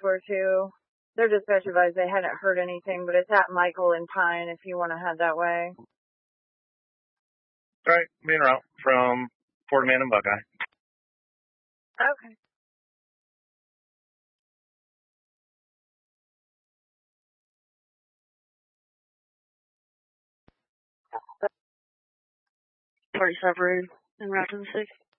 were too. Their dispatch advised they hadn't heard anything, but it's at Michael and Pine if you want to head that way. All right, being route from Fort Man and Buckeye. Okay. Party separated en route to the 6.